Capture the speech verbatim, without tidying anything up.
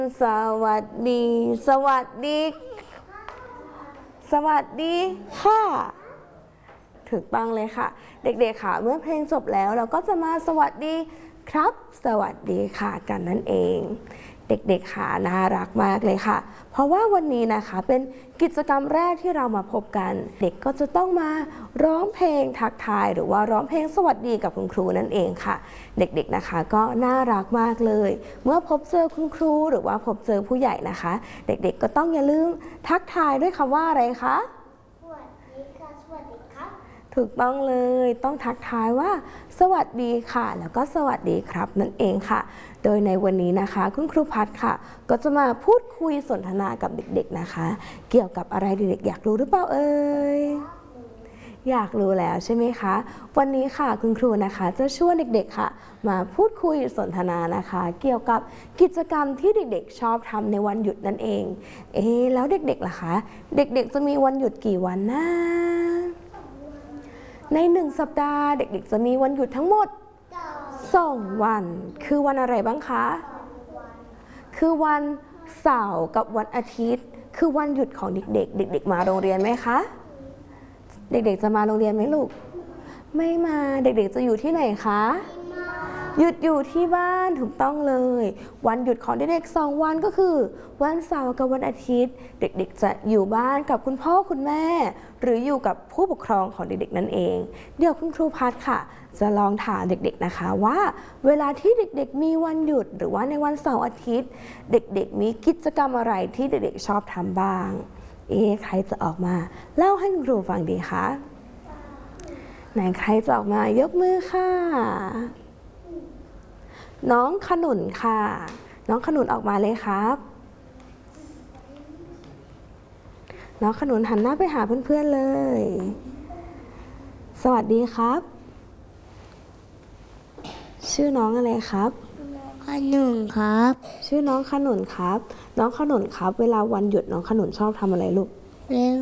สวัสดี สวัสดี สวัสดีค่ะถูกต้องเลยค่ะเด็กๆค่ะเมื่อเพลงจบแล้วเราก็จะมาสวัสดีครับสวัสดีค่ะกันนั่นเองเด็กๆค่ะน่ารักมากเลยค่ะเพราะว่าวันนี้นะคะเป็นกิจกรรมแรกที่เรามาพบกันเด็กก็จะต้องมาร้องเพลงทักทายหรือว่าร้องเพลงสวัสดีกับคุณครูนั่นเองค่ะเด็กๆนะคะก็น่ารักมากเลยเมื่อพบเจอคุณครูหรือว่าพบเจอผู้ใหญ่นะคะเด็กๆก็ต้องอย่าลืมทักทายด้วยคำว่าอะไรคะสวัสดีค่ะสวัสดีครับถูกต้องเลยต้องทักทายว่าสวัสดีค่ะแล้วก็สวัสดีครับนั่นเองค่ะโดยในวันนี้นะคะคุณครูพัฒน์ค่ะก็จะมาพูดคุยสนทนากับเด็กๆนะคะเกี่ยวกับอะไรเด็กๆอยากรู้หรือเปล่าเอ่ยอยากรู้แล้วใช่ไหมคะวันนี้ค่ะคุณครูนะคะจะชวนเด็กๆค่ะมาพูดคุยสนทนานะคะเกี่ยวกับกิจกรรมที่เด็กๆชอบทำในวันหยุดนั่นเองเอ๊ะแล้วเด็กๆล่ะคะเด็กๆจะมีวันหยุดกี่วันนะในหนึ่งสัปดาห์เด็กๆจะมีวันหยุดทั้งหมดสองวันคือวันอะไรบ้างคะคือวันเสาร์กับวันอาทิตย์คือวันหยุดของเด็กๆเด็กๆมาโรงเรียนไหมคะเด็กๆจะมาโรงเรียนไหมลูกไม่มาเด็กๆจะอยู่ที่ไหนคะหยุดอยู่ที่บ้านถูกต้องเลยวันหยุดของเด็กๆสองวันก็คือวันเสาร์กับวันอาทิตย์เด็กๆจะอยู่บ้านกับคุณพ่อคุณแม่หรืออยู่กับผู้ปกครองของเด็กๆนั่นเองเดี๋ยวคุณครูพัฒน์ค่ะจะลองถามเด็กๆนะคะว่าเวลาที่เด็กๆมีวันหยุดหรือว่าในวันเสาร์อาทิตย์เด็กๆมีกิจกรรมอะไรที่เด็กๆชอบทำบ้างเอ๊ะใครจะออกมาเล่าให้คุณครูฟังดีคะไหนใครจะออกมายกมือค่ะน้องขนุนค่ะน้องขนุนออกมาเลยครับน้องขนุนหันหน้าไปหาเพื่อนๆเลยสวัสดีครับชื่อน้องอะไรครับขนุนครับชื่อน้องขนุนครับน้องขนุนครับเวลาวันหยุดน้องขนุนชอบทำอะไรลูกเล่น